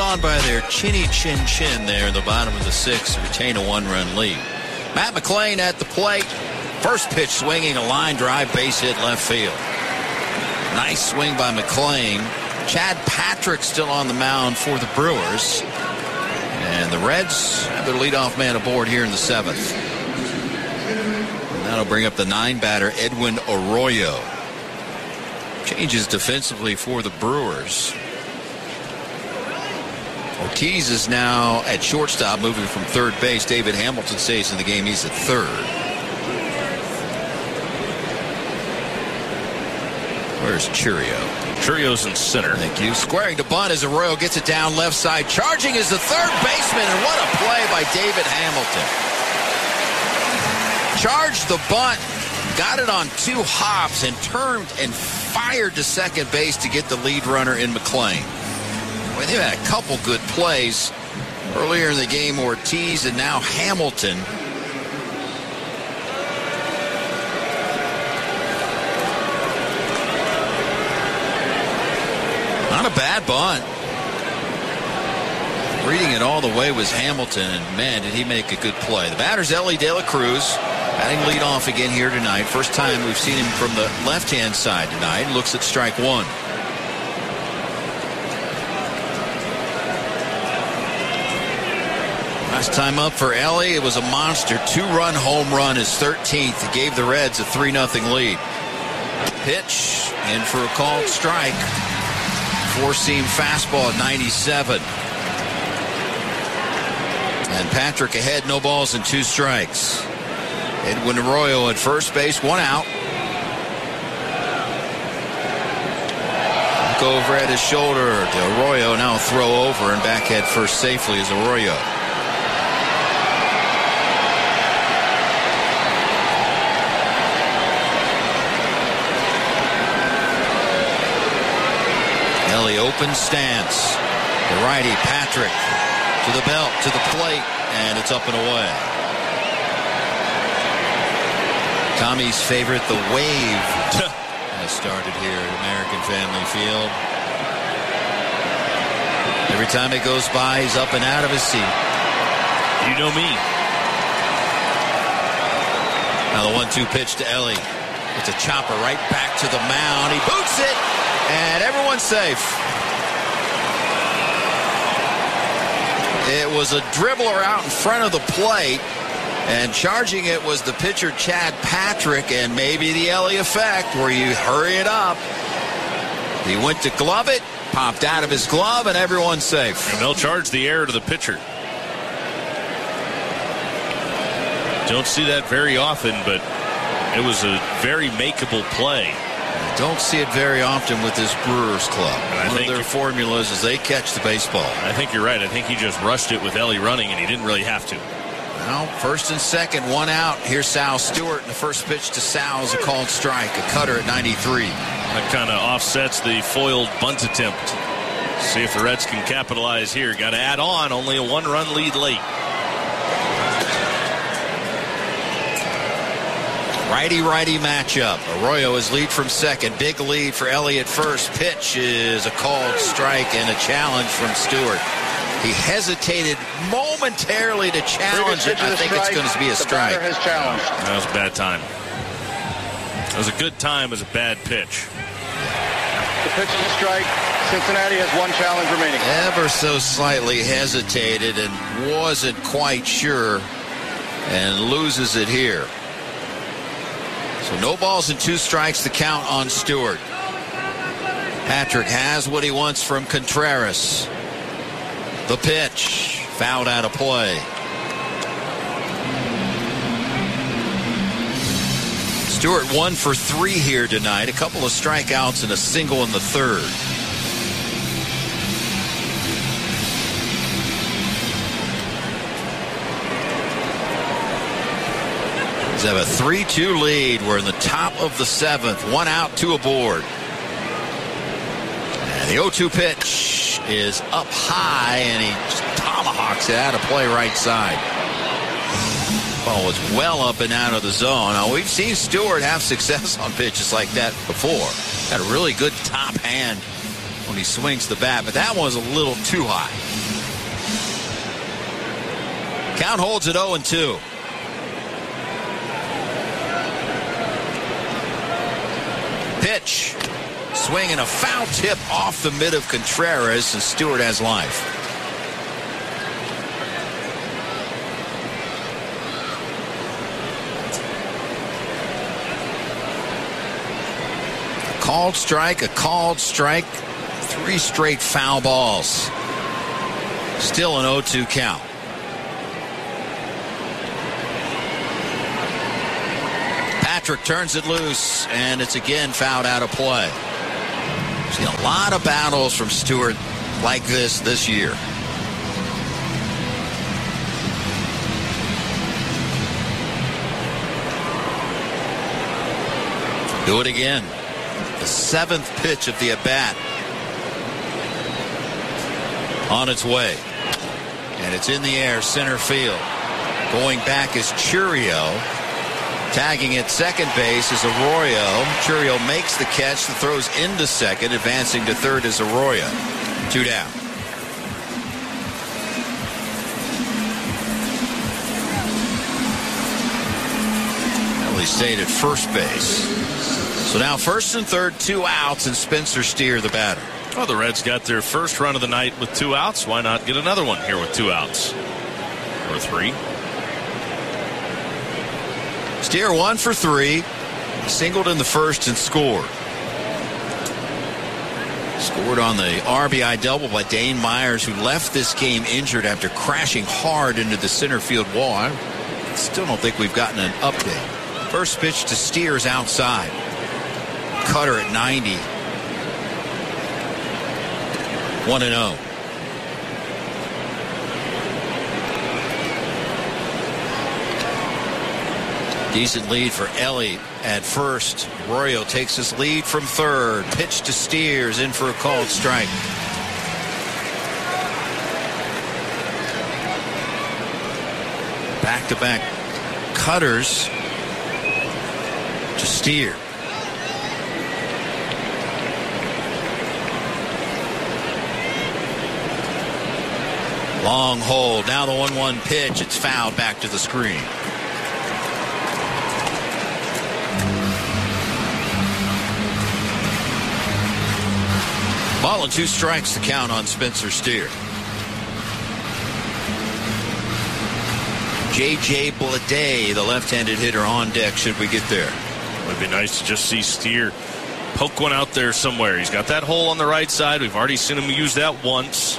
on by their chinny chin there in the bottom of the sixth to retain a 1-run lead. Matt McLain at the plate. First pitch swinging, a line drive, base hit left field. Nice swing by McLain. Chad Patrick still on the mound for the Brewers. And the Reds have their leadoff man aboard here in the seventh. And that'll bring up the 9-batter, Edwin Arroyo. Changes defensively for the Brewers. Ortiz is now at shortstop, moving from third base. David Hamilton stays in the game. He's at third. Where's Churio? Churio's in center. Thank you. Squaring to bunt as Arroyo gets it down left side. Charging is the third baseman, and what a play by David Hamilton. Charged the bunt, got it on 2 hops, and turned and fired to second base to get the lead runner in McLain. Well, they've had a couple good plays earlier in the game. Ortiz and now Hamilton. Not a bad bunt. Reading it all the way was Hamilton, and man, did he make a good play. The batter's Elly De La Cruz, batting leadoff again here tonight. First time we've seen him from the left-hand side tonight. Looks at strike one. Last time up for Elly, it was a monster 2-run home run, his 13th. He gave the Reds a 3-0 lead. Pitch in for a called strike. Four-seam fastball at 97. And Patrick ahead, no balls and 2 strikes. Edwin Arroyo at first base, 1 out. Look over at his shoulder to Arroyo, now throw over and back head first safely is Arroyo. Elly open stance. The righty Patrick to the belt, to the plate, and it's up and away. Tommy's favorite, the wave, has started here at American Family Field. Every time it goes by, he's up and out of his seat. You know me. Now the 1-2 pitch to Elly. It's a chopper right back to the mound. He boots it, and everyone's safe. It was a dribbler out in front of the plate, and charging it was the pitcher Chad Patrick, and maybe the Elly effect where you hurry it up. He went to glove it, popped out of his glove, and everyone's safe. And they'll charge the error to the pitcher. Don't see that very often, but it was a very makeable play. Don't see it very often with this Brewers club. One of their formulas is they catch the baseball. I think you're right. I think he just rushed it with Elly running, and he didn't really have to. Now, first and second, 1 out. Here's Sal Stewart, and the first pitch to Sal is a called strike, a cutter at 93. That kind of offsets the foiled bunt attempt. See if the Reds can capitalize here. Got to add on, only a 1-run lead late. Righty-righty matchup. Arroyo is lead from second. Big lead for Elly at first. Pitch is a called strike and a challenge from Stewart. He hesitated momentarily to challenge it. I think it's going to be a strike. That was a bad time. It was a good time. It was a bad pitch. The pitch is a strike. Cincinnati has 1 challenge remaining. Ever so slightly hesitated and wasn't quite sure, and loses it here. So no balls and 2 strikes, the count on Stewart. Patrick has what he wants from Contreras. The pitch, fouled out of play. Stewart 1 for 3 here tonight. A couple of strikeouts and a single in the third. Have a 3-2 lead. We're in the top of the 7th. 1 out, 2 aboard. And the 0-2 pitch is up high, and he tomahawks it out of play right side. Ball was well up and out of the zone. Now, we've seen Stewart have success on pitches like that before. Got a really good top hand when he swings the bat, but that one was a little too high. Count holds at 0-2. Pitch. Swing and a foul tip off the mid of Contreras, and Stewart has life. A called strike, 3 straight foul balls. Still an 0-2 count. Patrick turns it loose, and it's again fouled out of play. Seen a lot of battles from Stewart like this year. Do it again. The 7th pitch of the at-bat. On its way. And it's in the air, center field. Going back is Chourio. Tagging at second base is Arroyo. Chourio makes the catch, the throws into second. Advancing to third is Arroyo. 2 down. He stayed at first base. So now first and third, 2 outs, and Spencer Steer the batter. Well, the Reds got their first run of the night with 2 outs. Why not get another one here with 2 outs? Or 3. Steer 1 for 3. Singled in the first and scored. Scored on the RBI double by Dane Myers, who left this game injured after crashing hard into the center field wall. I still don't think we've gotten an update. First pitch to Steer is outside. Cutter at 90. 1-0. Decent lead for Ellie at first. Arroyo takes his lead from third. Pitch to Steers, in for a called strike. Back-to-back cutters to Steer. Long hold. Now the 1-1 pitch. It's fouled back to the screen. Ball and 2 strikes to count on Spencer Steer. J.J. Bleday, the left-handed hitter, on deck should we get there. It would be nice to just see Steer poke one out there somewhere. He's got that hole on the right side. We've already seen him use that once.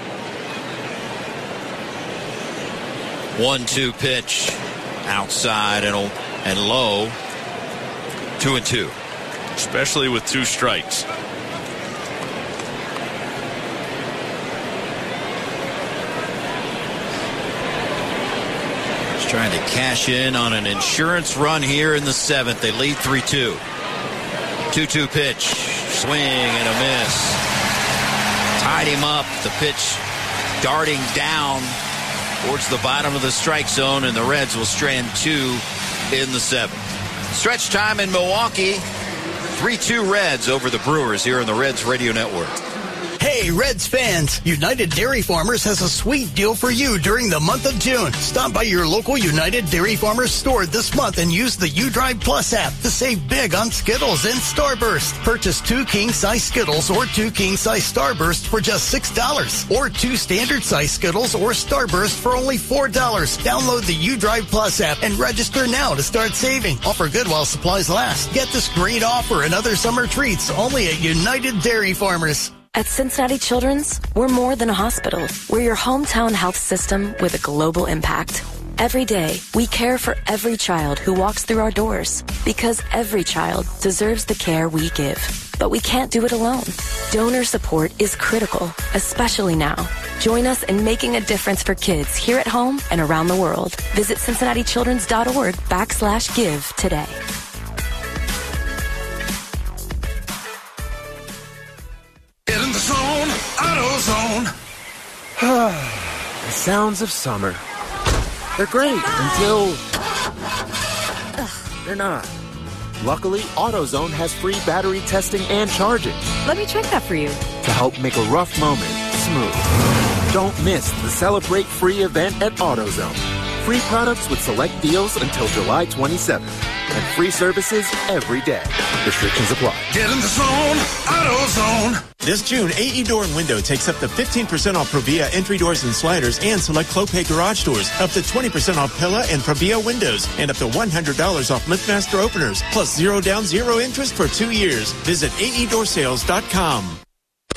1-2 pitch outside and low. 2-2. Especially with 2 strikes. Trying to cash in on an insurance run here in the 7th. They lead 3-2. 2-2 pitch. Swing and a miss. Tied him up. The pitch darting down towards the bottom of the strike zone, and the Reds will strand 2 in the 7th. Stretch time in Milwaukee. 3-2 Reds over the Brewers here on the Reds Radio Network. Hey, Reds fans, United Dairy Farmers has a sweet deal for you during the month of June. Stop by your local United Dairy Farmers store this month and use the UDrive Plus app to save big on Skittles and Starburst. Purchase 2 king-size Skittles or 2 king-size Starburst for just $6, or 2 standard-size Skittles or Starburst for only $4. Download the UDrive Plus app and register now to start saving. Offer good while supplies last. Get this great offer and other summer treats only at United Dairy Farmers. At Cincinnati Children's, we're more than a hospital. We're your hometown health system with a global impact. Every day, we care for every child who walks through our doors, because every child deserves the care we give. But we can't do it alone. Donor support is critical, especially now. Join us in making a difference for kids here at home and around the world. Visit CincinnatiChildren's.org/give today. Get in the zone, AutoZone. The sounds of summer. They're great until they're not. Luckily, AutoZone has free battery testing and charging. Let me check that for you. to help make a rough moment smooth. Don't miss the Celebrate Free event at AutoZone. Free products with select deals until July 27th. And free services every day. Restrictions apply. Get in the zone, AutoZone. This June, AE Door and Window takes up to 15% off Provia entry doors and sliders and select Clopay garage doors, up to 20% off Pella and Provia windows, and up to $100 off LiftMaster openers, plus 0 down, 0 interest for 2 years. Visit AEDoorsales.com.